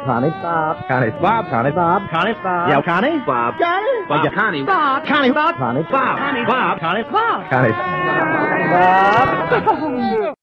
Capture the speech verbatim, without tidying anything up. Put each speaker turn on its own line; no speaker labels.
Connie, Bob. Connie, Bob. Connie, Bob. Connie, Bob. Yeah, Connie, Bob. Connie,
Bob.
Yeah.
Connie.
Bob. Connie, Bob. Connie,
Bob.
Connie, Bob.
Connie.
Connie, Bob. Connie, Bob.